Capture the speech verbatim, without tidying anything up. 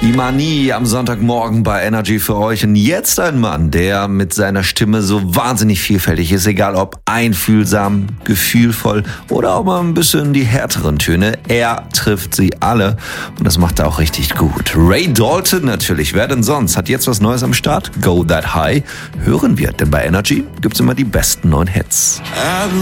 Imani am Sonntagmorgen bei Energy für euch. Und jetzt ein Mann, der mit seiner Stimme so wahnsinnig vielfältig ist, egal ob einfühlsam, gefühlvoll oder auch mal ein bisschen die härteren Töne. Er trifft sie alle und das macht er auch richtig gut. Ray Dalton natürlich, wer denn sonst? Hat jetzt was Neues am Start? Go That High. Hören wir, denn bei Energy gibt's immer die besten neuen Hits.